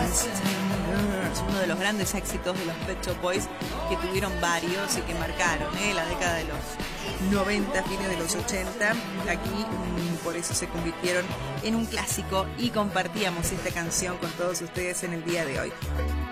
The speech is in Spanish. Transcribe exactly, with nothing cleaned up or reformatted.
Dance, es uno de los grandes éxitos de los Pet Shop Boys, que tuvieron varios y que marcaron ¿eh? la década de los noventa, fines de los ochenta. Aquí mmm, por eso se convirtieron en un clásico y compartíamos esta canción con todos ustedes en el día de hoy.